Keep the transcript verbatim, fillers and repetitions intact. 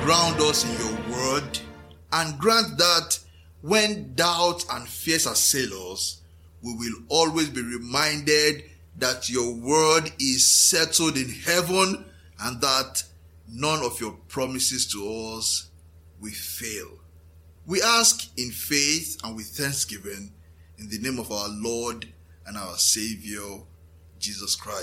ground us in your word, and grant that when doubt and fears assail us, we will always be reminded that your word is settled in heaven and that none of your promises to us will fail. We ask in faith and with thanksgiving in the name of our Lord and our Savior, Jesus Christ.